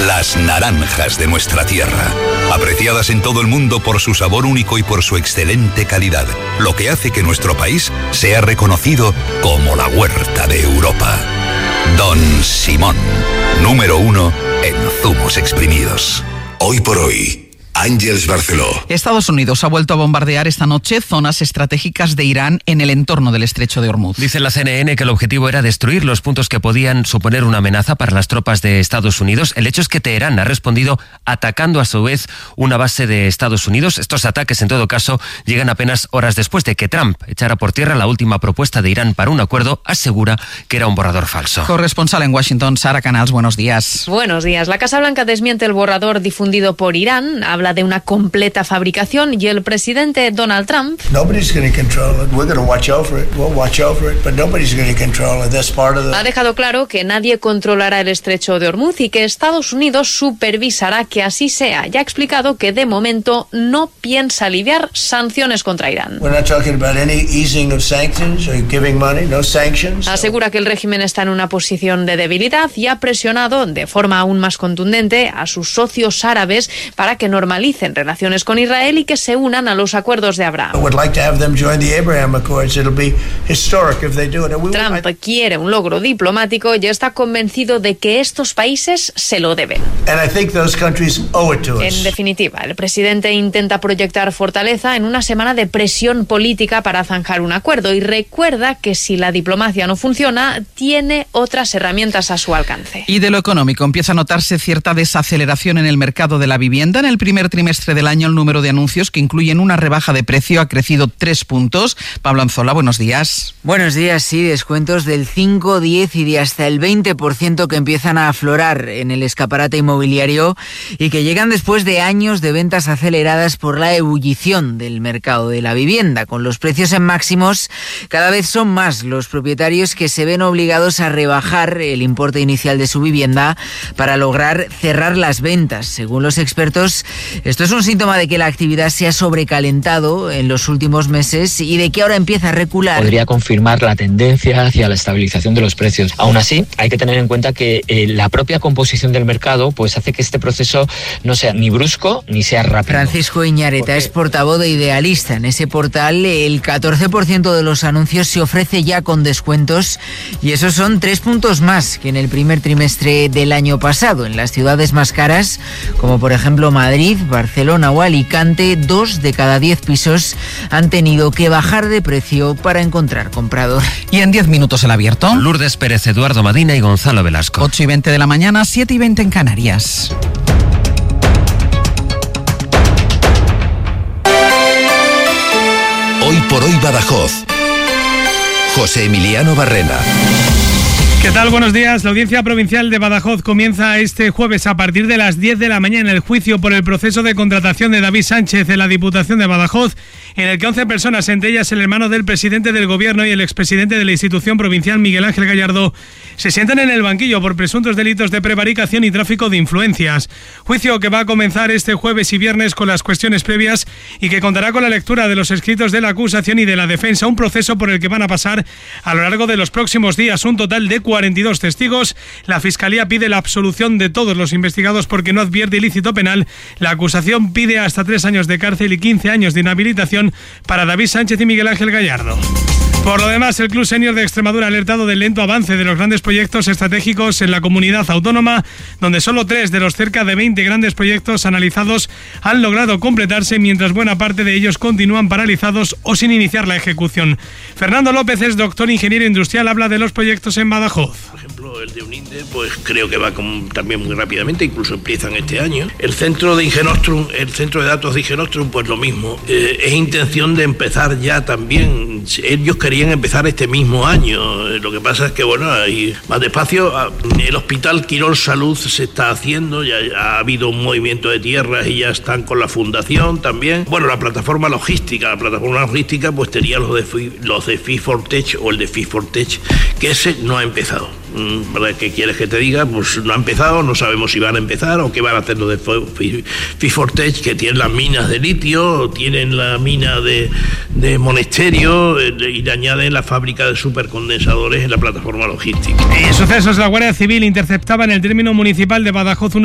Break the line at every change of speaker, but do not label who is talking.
Las naranjas de nuestra tierra, apreciadas en todo el mundo por su sabor único y por su excelente calidad, lo que hace que nuestro país sea reconocido como la huerta de Europa. Don Simón, número 1 en zumos exprimidos. Hoy por hoy, Àngels Barceló.
Estados Unidos ha vuelto a bombardear esta noche zonas estratégicas de Irán en el entorno del estrecho de Hormuz.
Dice la CNN que el objetivo era destruir los puntos que podían suponer una amenaza para las tropas de Estados Unidos. El hecho es que Teherán ha respondido atacando a su vez una base de Estados Unidos. Estos ataques, en todo caso, llegan apenas horas después de que Trump echara por tierra la última propuesta de Irán para un acuerdo. Asegura que era un borrador falso.
Corresponsal en Washington, Sara Canals, buenos días.
Buenos días. La Casa Blanca desmiente el borrador difundido por Irán. Habla de una completa fabricación y el presidente Donald Trump ha dejado claro que nadie controlará el estrecho de Hormuz y que Estados Unidos supervisará que así sea. Ya ha explicado que de momento no piensa aliviar sanciones contra Irán. Asegura que el régimen está en una posición de debilidad y ha presionado de forma aún más contundente a sus socios árabes para que normalicen relaciones con Israel y que se unan a los acuerdos de Abraham. Trump quiere un logro diplomático y está convencido de que estos países se lo deben. En definitiva, el presidente intenta proyectar fortaleza en una semana de presión política para zanjar un acuerdo y recuerda que si la diplomacia no funciona, tiene otras herramientas a su alcance.
Y de lo económico, empieza a notarse cierta desaceleración en el mercado de la vivienda. En el primer trimestre del año, el número de anuncios que incluyen una rebaja de precio ha crecido 3 puntos. Pablo Anzola, buenos días.
Buenos días, sí, descuentos del 5, 10 y de hasta el 20% que empiezan a aflorar en el escaparate inmobiliario y que llegan después de años de ventas aceleradas por la ebullición del mercado de la vivienda. Con los precios en máximos, cada vez son más los propietarios que se ven obligados a rebajar el importe inicial de su vivienda para lograr cerrar las ventas. Según los expertos, esto es un síntoma de que la actividad se ha sobrecalentado en los últimos meses y de que ahora empieza a recular.
Podría confirmar la tendencia hacia la estabilización de los precios. Aún así, hay que tener en cuenta que la propia composición del mercado pues hace que este proceso no sea ni brusco ni sea rápido.
Francisco Iñareta es portavoz de Idealista. En ese portal, el 14% de los anuncios se ofrece ya con descuentos y esos son 3 puntos más que en el primer trimestre del año pasado. En las ciudades más caras, como por ejemplo Madrid, Barcelona o Alicante, 2 de cada 10 pisos han tenido que bajar de precio para encontrar comprador.
Y en 10 minutos el abierto.
Lourdes Pérez, Eduardo Madina y Gonzalo Velasco.
8:20 de la mañana, 7:20 en Canarias.
Hoy por hoy Badajoz. José Emiliano Barrena.
¿Qué tal? Buenos días. La Audiencia Provincial de Badajoz comienza este jueves a partir de las 10 de la mañana el juicio por el proceso de contratación de David Sánchez en la Diputación de Badajoz, en el que 11 personas, entre ellas el hermano del presidente del Gobierno y el expresidente de la institución provincial, Miguel Ángel Gallardo, se sientan en el banquillo por presuntos delitos de prevaricación y tráfico de influencias. Juicio que va a comenzar este jueves y viernes con las cuestiones previas y que contará con la lectura de los escritos de la acusación y de la defensa, un proceso por el que van a pasar a lo largo de los próximos días un total de 42 testigos. La Fiscalía pide la absolución de todos los investigados porque no advierte ilícito penal. La acusación pide hasta 3 años de cárcel y 15 años de inhabilitación para David Sánchez y Miguel Ángel Gallardo. Por lo demás, el Club Senior de Extremadura ha alertado del lento avance de los grandes proyectos estratégicos en la comunidad autónoma, donde solo 3 de los cerca de 20 grandes proyectos analizados han logrado completarse, mientras buena parte de ellos continúan paralizados o sin iniciar la ejecución. Fernando López es doctor ingeniero industrial, habla de los proyectos en Badajoz.
Por ejemplo, el de Uninde, pues creo que va también muy rápidamente, incluso empiezan este año. El centro de Ingenostrum, el centro de datos de Ingenostrum, pues lo mismo. Es intención de empezar ya también. Ellos querían empezar este mismo año. Lo que pasa es que, bueno, hay más despacio. El Hospital Quirón Salud se está haciendo, ya ha habido un movimiento de tierras y ya están con la fundación también. Bueno, la plataforma logística pues tenía los de Fit4Tech o el de Fit4Tech, que ese no ha empezado. ¿Verdad? ¿Qué quieres que te diga? Pues no ha empezado, no sabemos si van a empezar o qué van a hacer los de Fit4Tech, que tienen las minas de litio, tienen la mina de Monesterio y añaden la fábrica de supercondensadores en la plataforma logística.
En sucesos, la Guardia Civil interceptaba en el término municipal de Badajoz